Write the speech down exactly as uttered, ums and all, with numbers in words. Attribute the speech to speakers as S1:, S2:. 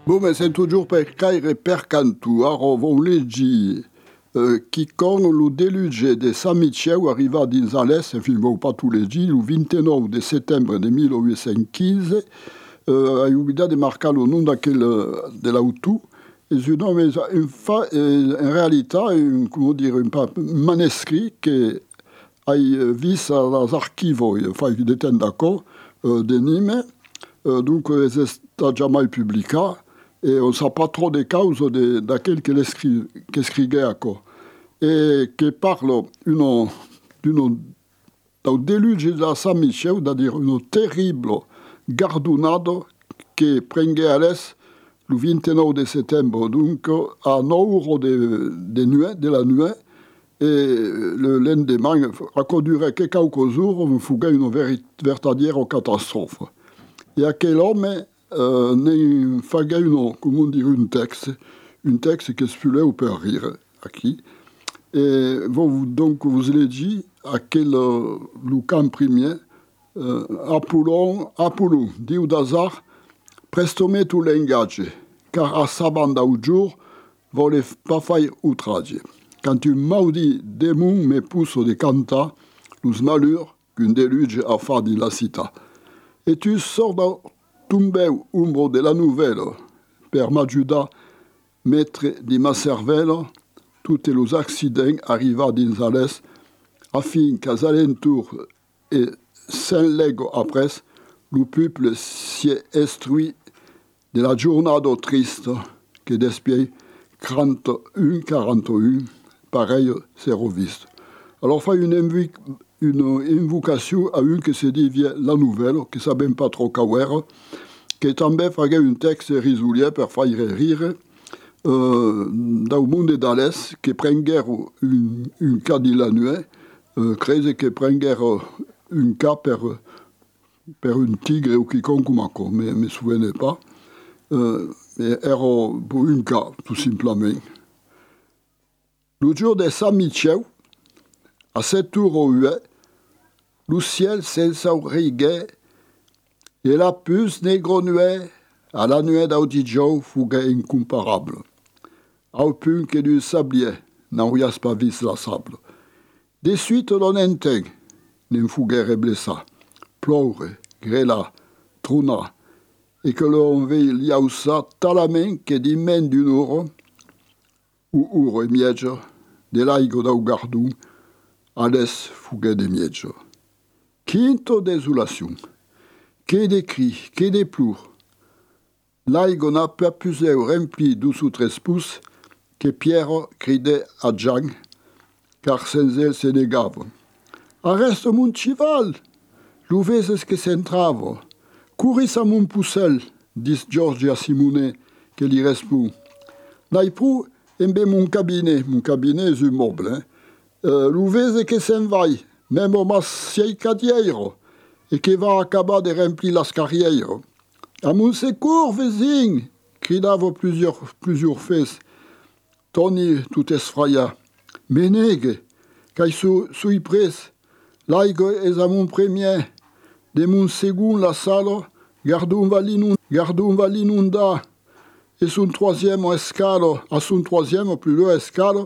S1: Bon, mais c'est toujours per caire per cantu. Alors, on leggi euh, qui con le déluge de Samiceu arriva dins Alès, enfin, pas tous les jours, le vingt-neuf de septembre de mille huit cent quinze, euh, a eu de marquer le nom d'aquel, de l'auto. Et je nomme en, fa, en réalité un, comment dire, un manuscrit qui a vu aux archives, enfin, il était d'accord, euh, de Nîmes, euh, donc, c'est jamais publié. Et on ne sait pas trop des causes de, de quel qu'il écrivait encore. Et qui parle d'une, d'une, d'un déluge de la Saint-Michel, c'est-à-dire une terrible gardonnade qui prenait à l'est le vingt-neuf de septembre, donc à neuf heures de, de, nuit, de la nuit. Et le lendemain, ça durait que quelques jours, on foutait une véritable catastrophe. Et à quel homme Euh, ne faisait une, comment dire, un texte, un texte qui se ou peut rire, à qui. Et vous, donc, vous l'avez dit, à quel euh, le camp premier, euh, Apollon, Apollon, dit d'hasard, prestome tout l'engage, car à sa bande au jour, voulait pas faire outrage. Quand tu maudis démon me pousse de canta, nous malheurs qu'un déluge a fait de la cita. Et tu sors dans Tombé umbre de la nouvelle, per m'ajuda, maître de ma cervelle, tous les accidents arriva dins Alès, afin qu'à alentours et cinq legs après, le peuple s'y instruit de la journée triste que despied quarante et un quarante et un, pareil, c'est reviste. Alors, fait une, invu- une invocation à une qui se dit la nouvelle, qui ne savait pas trop qu'à qui també faisait un texte résolué pour faire rire euh, dans le monde d'Alès, qui prenait un, un cas de la nuit, euh, créé qui prenait un cas pour, pour un tigre ou quiconque, mais je ne me souviens pas. Euh, mais era pour un cas, tout simplement. Le jour de Saint-Michel, à sept heures au huit, le ciel s'ensauriguait et la puce négro nuée, à la nuée d'Audidjo, fouguait incomparable. Au point que du sablier, n'en y a pas vu la sable. De suite, l'on entend, n'en fouguait blessa, pleure, grela, truna, et que l'on veille liausa talamen que di men d'une heure, ou ouro et miège, de l'aigo d'Augardou, à l'est fouguait des mièges. Quinto désolation. Que des cris, que des plours. L'aigo n'a pas pu rempli douze ou treize pouces que Pierre criait à Jean, car sans elle se négave. Arrête mon cheval, l'ouvez ce que s'entrave. Couris à mon poussel, dit Georges à Simonet, que l'y respond. N'aille plus, embe mon cabinet, mon cabinet est un meuble, hein. Euh, l'ouvez ce que s'en vaille, même au massier cadière, et qui va acabar de remplir las carrières. À mon secours, voisin, cridava plusieurs, plusieurs fesses. Tony tout effraya. Ménègue, qu'aille sous sous presse, l'aigo est à mon premier, de mon second la salle, gardons va l'inunda, gardons va l'inunda, et son troisième escale, à son troisième plus loin escale,